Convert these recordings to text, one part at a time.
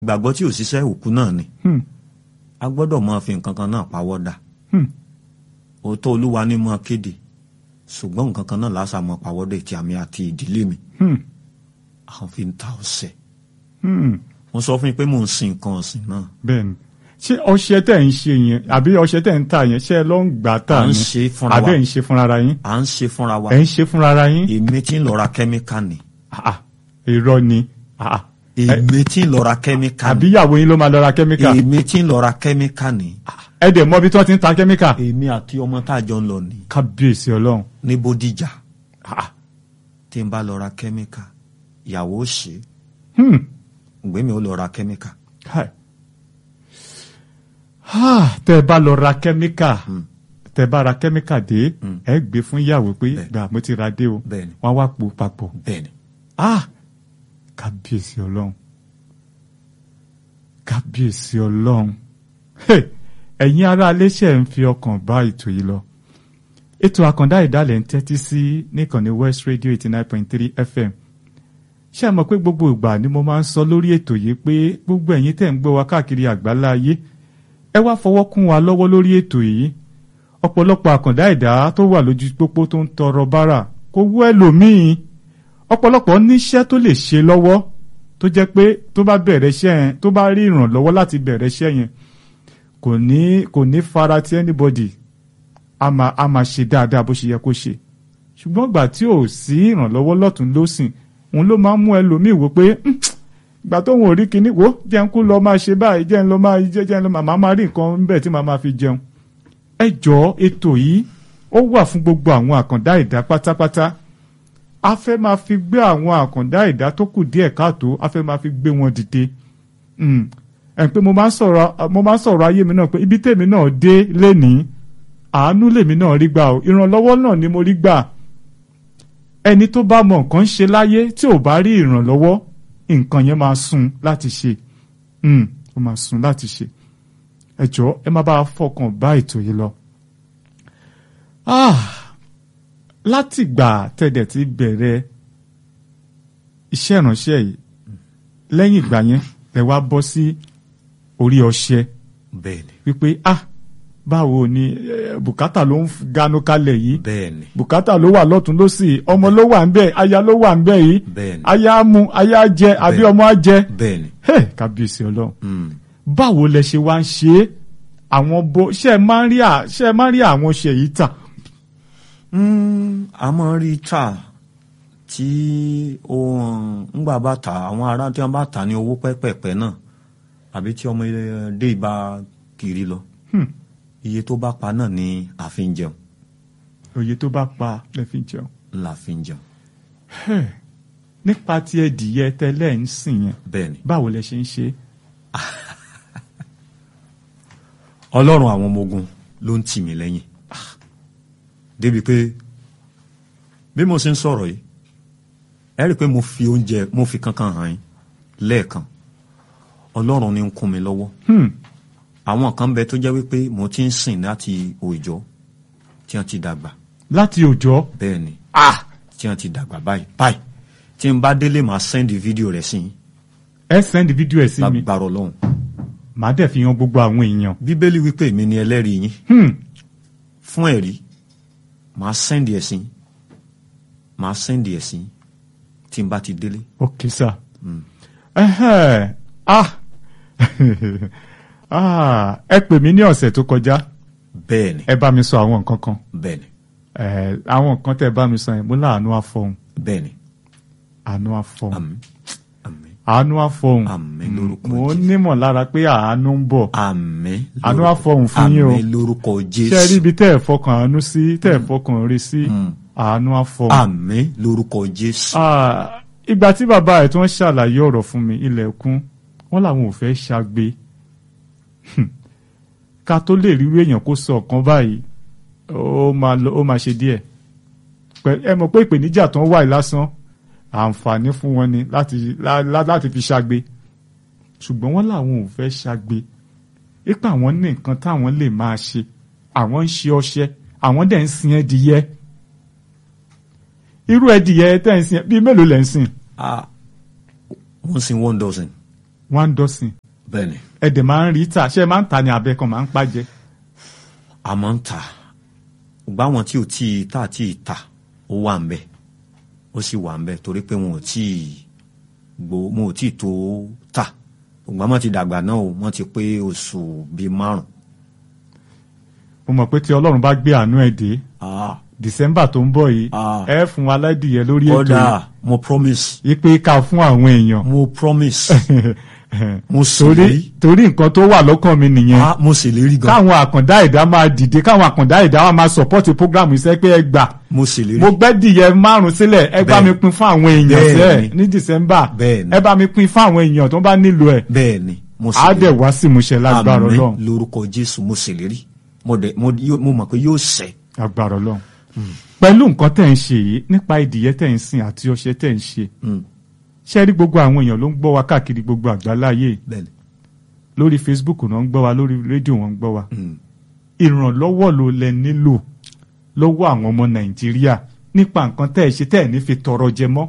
ìgbàgbọ́ tí ò ṣiṣẹ́ òkú náà ni a gbọ́dọ̀ máa fi nǹkan kan náà pawọ́ dà òótọ́ Olúwa ní máa kéde ṣùgbọ́n nǹkan kan náà lásà máa pawọ́ dà ti àmì àti ìdílé mi àwọn fi ń ta ọ̀sẹ̀ wọ́n sọ fún mi pé mò ń sin nǹkan ọ̀sìn náà. bẹ́ẹ̀ni ṣé ọṣẹ tẹ̀ ń ṣe yẹn àbí ọṣẹ tẹ̀ ń tà yẹn ṣé ẹ lọ ń gbà tà ní àbí ẹ̀ ń ṣe fúnra ara yín. à ń ṣe fúnra wa. ẹ̀ ń ṣe fúnra ara yín. èmi tí ń lọ ra kẹ́míkà ni. irọ́ ni. èmi tí ń lọ ra kẹ́míkà ni. àbí ìyàwó yín ló máa lọ ra kẹ́míkà. èmi tí ń lọ ra kẹ́míkà ni. ẹ dẹ̀ mọ̀ bí tí wọ́n ti ń ta kẹ́míkà. èmi àti ọmọ tá a jọ ń lọ ni. kábíyèsí Ọlọ́run. ní Bódìjà. tí n bá lọ ra kẹ́míkà ìyàwó ṣe. gbẹ̀mí ó lọ ra kẹ́míkà. tẹ́ ẹ bá lọ ra kẹ́míkà tẹ́ ẹ bá ra kẹ́míkà dé ẹ gbé fún ìyàwó pé gbà mo ti ra dé o wọ́n wá pò papọ̀. kábíyèsí Ọlọ́run kábíyèsí Ọlọ́run ẹ̀yin ará aléṣẹ́ ń fi ọkàn bá ètò yìí lọ. ètò àkàndá ìdálẹ̀ ń tẹ́tí sí níkànnì West Radio 89.3 FM. ṣé ẹ mọ̀ pé gbogbo ìgbà ni mo máa ń sọ lórí ètò yìí pé gbogbo ẹ̀yin tẹ́ ń gbọ́ wa káàkiri àgbálá ayé ẹ wá fọwọ́ kún wa lọ́wọ́ lórí ètò yìí. ọ̀pọ̀lọpọ̀ àkàndá ẹ̀dá tó wà lójú pópó tó ń tọrọ bárà kò wú ẹlòmíì. ọ̀pọ̀lọpọ̀ níṣẹ́ tó lè ṣe lọ́wọ́ tó jẹ́ pé tó bá bẹ̀rẹ̀ iṣẹ́ yẹn tó bá rí ìrànlọ́wọ́ láti bẹ̀rẹ̀ iṣẹ́ yẹn kò ní fara ti anybody a máa ṣe dáadáa bó ṣe yẹ kó ṣe. ṣùgbọ́n ìgbà tí ò sí ìrànlọ́wọ́ lọ́tún lósìn òun ló máa ń mú ẹlòmíì wò pé ìgbà tó wọn ò rí kinní wò jẹun kú lọ máa ṣe báyìí jẹun lọ máa rí nǹkan níbẹ̀ tí màá máa fi jẹun. ẹ jọ̀ọ́ ètò yìí ó wà fún gbogbo àwọn àkàndá ẹ̀dá pátápátá. a fẹ́ máa fi gbé àwọn àkàndá ẹ̀dá tó kù díẹ̀ káàtó a fẹ́ máa fi gbé wọn dìde. ẹ̀ pé mo máa ń sọ̀rọ̀ ayé mi náà pé ibi tèmi náà dé lénìí àánú lèmi náà rí gbà o ìrànlọ́wọ́ náà ni mo rí gbà. ẹni tó bá mọ nǹkan ṣe láyé tí ò bá rí ìrànlọ́wọ́ nǹkan yẹn máa sún láti ṣe ó máa sún láti ṣe. ẹ jọ̀ọ́ ẹ má bá fọkàn bá ètò yìí lọ. látìgbà tẹ̀dẹ̀ ti bẹ̀rẹ̀ iṣẹ́ ìránṣẹ́ yìí lẹ́yìn ìgbà yẹn ẹ wá bọ́ sí orí ọṣẹ wípé báwo ni bùkátà ló ń ganu kalẹ̀ yìí bùkátà ló wà lọ́tún lósì ọmọ ló wà ń bẹ̀ aya ló wà ń bẹ̀ yìí aya á mu aya á jẹ àbí ọmọ á jẹ kábíyèsí Ọlọ́run báwo lẹ ṣe wá ń ṣe é àwọn ṣe ẹ máa ń rí àwọn ṣe yìí tà. a máa ń rí tà tí ńgbà bá tà àwọn ará tí wọ́n bá tà ní owó pẹ́pẹ́pẹ́ náà àbí tí ọmọdé bá kiri lọ. Iye tó bá pa náà ni a fi ń jẹun. Iye tó bá pa lẹ fi ń jẹun. La fi ń jẹun. Nípa ti ẹdìyẹ tẹ́lẹ̀ ń sìn yẹn. Bẹ́ẹ̀ni. Báwo lẹ ṣe ń ṣe? Ọlọ́run àwọn ọmọ ogun ló ń tì mí lẹ́yìn. Débi pé bí mo ṣe ń sọ̀rọ̀ yìí ẹ rí i pé mo fi kankan hàn yín lẹ́ẹ̀kan. Ọlọ́run ni ń kún mi lọ́wọ́. Àwọn kan bẹ tó jẹ́ wípé mo ti ń sìn láti òòjọ́ tí wọ́n ti dàgbà. Láti òòjọ́? Bẹ́ẹ̀ ni. Tí wọ́n ti dàgbà báyìí. Tí n bá délé màá sẹ́ndì fídíò rẹ̀ sí yín. Ẹ sẹ́ndì fídíò ẹ̀ sí mi. Lágbára Ọlọ́run. Màá dẹ̀ fi hàn gbogbo àwọn èèyàn. Bíbélì wípé èmi ni ẹlẹ́rìí yín. Fún ẹ̀rí màá sẹ́ndì ẹ̀ sí yín. Màá sẹ́ndì ẹ̀ sí yín tí n bá ti délé. Ok sir. Ẹ pè mí ní ọ̀sẹ̀ tó kọjá. Bẹ́ẹ̀ni. Ẹ bá mi sọ àwọn nǹkan kan. Bẹ́ẹ̀ni. Àwọn nǹkan tẹ́ bá mi sọ yẹn mo láàánú àfọ̀hún. Bẹ́ẹ̀ni. Àánú àfọ̀hún. Àmín. Àánú àfọ̀hún. Àmín lórúkọ Jésù. Mo nímọ̀ lára pé àánú ń bọ̀. Àmín. Àánú àfọ̀hún fún yín o. Àmín lórúkọ Jésù. Ṣé rí ibi tẹ́ ẹ̀ fọkàn àánú sí tẹ́ ẹ̀ fọkàn rí sí àánú àfọ̀hún. Àmín lórúkọ Jésù. Ìgbà tí bàbá ẹ̀ tí wọ́n ṣàlàyé ọ̀rọ̀ fún mi ilẹ̀kùn wọ́n làwọn ò fẹ́ ṣàgbé ká tó lè rí èèyàn kó sọ ọ̀kan báyìí ó máa ṣe díẹ̀ ẹ mọ̀ pé ìpèníjà tó ń wà lásán àǹfààní fún wọn ni láti fi ṣàgbé ṣùgbọ́n wọ́n làwọn ò fẹ́ ṣàgbé ipa àwọn ní nǹkan táwọn lè máa ṣe àwọn ń ṣe ọṣẹ àwọn dẹ̀ ń sin ẹdìyẹ irú ẹdìyẹ tẹ́ ń sin bíi mélòó lẹ́ ń sìn. wọ́n sin 1 dozen. 1 dozen. bẹ́ẹ̀ni ẹ̀dẹ̀ máa ń rí tà ṣé ẹ máa ń ta ni abẹ́ kan máa ń pàjẹ́. a máa ń ta gbá wọn tí ò tí ì tà tí ì tà ó wà ń bẹ ó sì wà ń bẹ torí pé wọn ò tí ì tó tà ògbà wọn ti dàgbà náà o wọn ti pé oṣù bíi 5. mo mọ̀ pé tí Ọlọ́run bá gbé àánú ẹ̀ dé December tó ń bọ̀ yìí ẹ fún wa ládìyẹ lórí ètò yìí. kódà mo promise. ipe ká fún àwọn èèyàn. mo promise. mo ṣèlérí. torí nǹkan tó wà lọ́kàn mi nìyẹn. mo ṣèlérí gan. káwọn àkàndá ẹ̀dá máa dìde káwọn àkàndá ẹ̀dá wa máa support program iṣẹ́ pé ẹ gbà. mo ṣèlérí. mo gbẹ́dìyẹ 5 sílẹ̀ ẹ bá mi pín fún àwọn èèyàn sẹ́ẹ̀ ní December. bẹ́ẹ̀ni. ẹ bá mi pín fún àwọn èèyàn tó bá nílò ẹ̀. bẹ́ẹ̀ni mo ṣèlérí. á dẹ̀ wá sí ìmúṣẹ lágbára Ọlọ́run. àmín lórúkọ Jésù mo ṣèlérí mo mọ̀ pé yóò ṣẹ. agbára Ọlọ́run. pẹ̀lú nǹkan tẹ̀ ń ṣe yìí nípa ìdìyẹ tẹ̀ ń sìn àti ọṣẹ tẹ̀ ń ṣe ṣe rí gbogbo àwọn èèyàn ló ń gbọ́ wa káàkiri gbogbo àgbáláyé lórí Facebook náà ń gbọ́ wa lórí rédíò wọn ń gbọ́ wa ìrànlọ́wọ́ ló lẹ nílò lọ́wọ́ àwọn ọmọ Nàìjíríà nípa nǹkan tẹ̀ ṣe tẹ̀ ní fi tọrọ jẹ mọ́.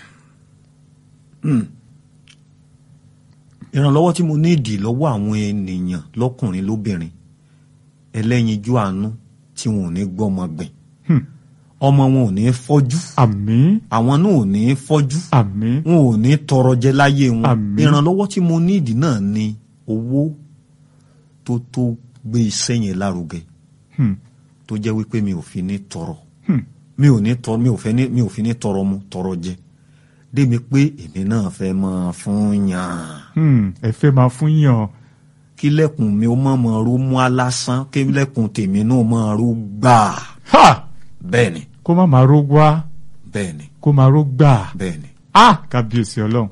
ìrànlọ́wọ́ tí mo ní ìdí lọ́wọ́ àwọn ènìyàn lọ́kùnrin lóbìnrin ẹlẹ́yinjú àánú tí wọn ò ní gbọ́mọ gbìn ọmọ wọn ò ní fọ́jú. àmín. àwọn náà ò ní fọ́jú. àmín. wọn ò ní tọrọ jẹ láyé wọn. àmín. ìrànlọ́wọ́ tí mo ní ìdí náà ni owó tó gbé iṣẹ́ yẹn lárugẹ. tó jẹ́ wípé mi ò fi ní tọrọ. mi ò fi ní tọrọ mu tọrọ jẹ. débi pé èmi náà fẹ́ máa fún yàn. ẹ fẹ́ máa fún yàn. kí lẹ́kùn mi ó máa ro mú alásán kí lẹ́kùn tèmi náà máa ro gbà. bẹ́ẹ̀ni. kó má máa ro wá. bẹ́ẹ̀ni. kó máa ro gbà. bẹ́ẹ̀ni. kábíyèsí Ọlọ́run.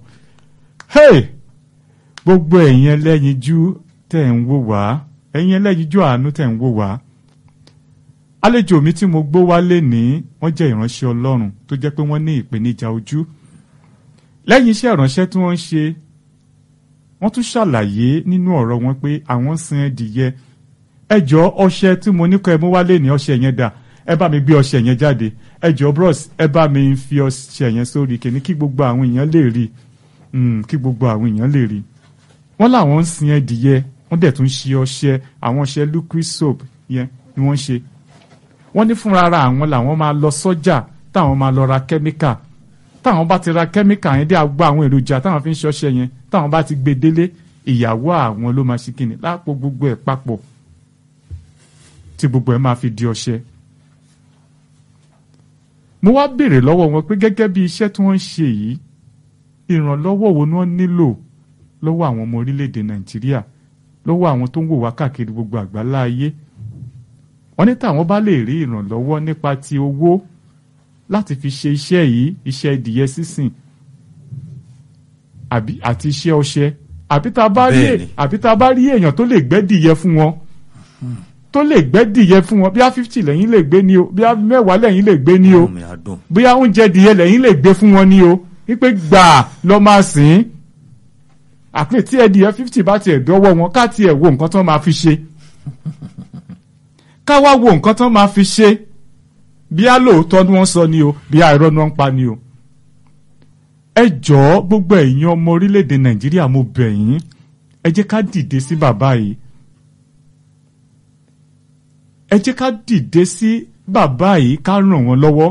gbogbo ẹ̀yin ẹlẹ́yinjú tẹ̀ ń wò wá ẹ̀yin ẹlẹ́yinjú àánú tẹ̀ ń wò wá. àlejò mi tí mo gbó wálé ní wọ́n jẹ́ ìránṣẹ́ Ọlọ́run tó jẹ́ pé wọ́n ní ìpèníjà ojú. lẹ́yìn iṣẹ́ ìránṣẹ́ tí wọ́n ń ṣe wọ́n tún ṣàlàyé nínú ọ̀rọ̀ wọn pé àwọn sin ẹdìyẹ ẹ jọ̀ọ́ ọṣẹ tí mo ní kọ́ ẹ mú wálé ní ọṣẹ yẹn dà ẹ bá mi gbé ọṣẹ yẹn jáde ẹ jọ̀ọ́ bros ẹ bá mi fi ọṣẹ yẹn sórí kìíní kí gbogbo àwọn èèyàn lè rí kí gbogbo àwọn èèyàn lè rí. wọ́n láwọn ń sin ẹdìyẹ wọ́n dẹ̀ tún ṣe ọṣẹ àwọn ọṣẹ liquid soap yẹn ni wọ́n ṣe. wọ́n ní fúnra ara àwọn làwọn máa lọ sọ́jà táwọn máa lọ ra kẹ́míkà táwọn bá ti ra kẹ́míkà yẹn dé àgbà àwọn èròjà táwọn fi ń ṣọṣẹ yẹn táwọn bá ti gbé délé ìyàwó àwọn ló máa ṣe kíni lápò gbogbo ẹ̀ papọ̀ tí gbogbo ẹ̀ máa fi di ọṣẹ. mo wá béèrè lọ́wọ́ wọn pé gẹ́gẹ́ bí iṣẹ́ tí wọ́n ń ṣe yìí ìrànlọ́wọ́ wo ni wọ́n nílò lọ́wọ́ àwọn ọmọ orílẹ̀-èdè Nàìjíríà lọ́wọ́ àwọn tó ń wò wá káàkiri gbogbo àgbálá ayé. wọ́n ní táwọn bá lè rí ìrànlọ́wọ́ nípa ti owó láti fi ṣe iṣẹ́ yìí iṣẹ́ ìdìyẹ sísìn àti iṣẹ́ ọṣẹ àbí tá a bá rí èèyàn tó lè gbẹ́dìyẹ fún wọn tó lè gbẹ́dìyẹ fún wọn bíá 50 lẹ́yìn lè gbé ní o bíá 10 lẹ́yìn lè gbé ní o bíá oúnjẹ dìyẹ lẹ́yìn lè gbé fún wọn ní o wípé gbà lọ máa sìn àpè tí ẹdìyẹ 50 bá tiẹ̀ dọ́wọ́ wọn ká tiẹ̀ wo nǹkan tó máa fi ṣe ká wá wo nǹkan tó máa fi ṣe bí a lóòótọ́ ni wọ́n sọ ni o bí a irọ́ ni wọ́n ń pa ni o. ẹ jọ̀ọ́ gbogbo ẹ̀yin ọmọ orílẹ̀-èdè Nàìjíríà mo bẹ̀ yín ẹ jẹ́ ká dìde sí bàbá yìí ẹ jẹ́ ká dìde sí bàbá yìí ká ràn wọ́n lọ́wọ́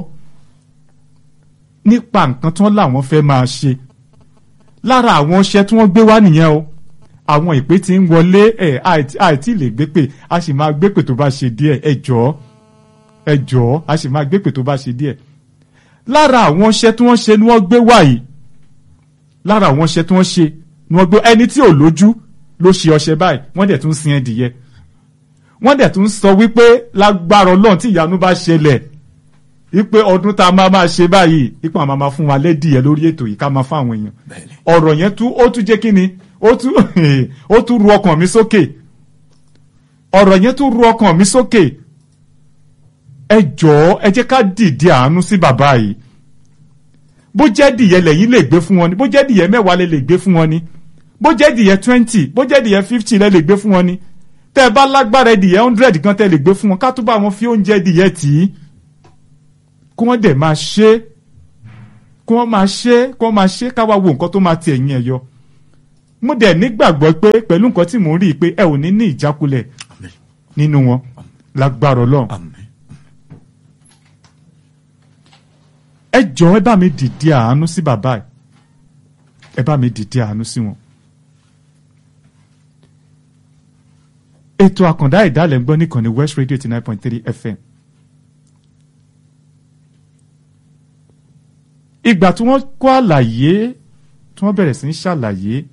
nípa nǹkan tán làwọn fẹ́ máa ṣe lára àwọn ọṣẹ tí wọ́n gbé wá nìyẹn o àwọn ìpè tí ń wọlé àìtí lè gbé pè a sì máa gbé pè tó bá ṣe díẹ̀ ẹ jọ̀ọ́ a sì máa gbé pè tó bá ṣe díẹ̀ lára àwọn ọṣẹ tí wọ́n ṣe ni wọ́n gbé wá yìí lára àwọn ọṣẹ tí wọ́n ṣe ni wọ́n gbé ẹni tí ò lójú ló ṣe ọṣẹ báyìí wọ́n dẹ̀ tún sin ẹdìyẹ wọ́n dẹ̀ tún sọ wípé lágbára Ọlọ́run tí ìyanu bá ṣẹlẹ̀ wípé ọdún tá a máa ṣe báyìí ipò àwọn máa fún wa lẹ́dìyẹ lórí ètò yìí ká máa fún àwọn èèyàn ọ̀rọ̀ yẹn ó tún jẹ́ kí ni ó tún ru ọkàn mi sókè ọ̀rọ̀ yẹn tún ru ọkàn mi sókè ẹ jọ̀ọ́ ẹ jẹ́ ká dìde àánú sí bàbá yìí bó jẹ́ dìyẹ lẹ́yìn lè gbé fún wọn ni bó jẹ́ dìyẹ 10 lè gbé fún wọn ni bó jẹ́ dìyẹ 20 bó jẹ́ dìyẹ 50 lè gbé fún wọn ni tẹ́ ẹ bá lágbára dìyẹ 100 gan tẹ́ lè gbé fún wọn ká tó bá wọn fi oúnjẹ dìyẹ tì í kí wọ́n dẹ̀ máa ṣe kí wọ́n máa ṣe ká wá wo nǹkan tó máa ti ẹ̀yìn ẹ̀ yọ mo dẹ̀ nígbàgbọ́ pé pẹ̀lú nǹkan tí mò ń rí i pé ẹ ò ní ní ìjákulẹ̀ Àmín. nínú wọn lágbára Ọlọ́run. Àmín. Ẹ jọ̀ọ́ ẹ bá mi dìde àánú sí bàbá ẹ̀, ẹ bá mi dìde àánú sí wọn. Ètò àkàndá ìdálẹ̀ ń gbọ́ nìkan ní West Radio 89.3 FM. Ìgbà tí wọ́n kọ́ àlàyé tí wọ́n bẹ̀rẹ̀ sí ń ṣàlàyé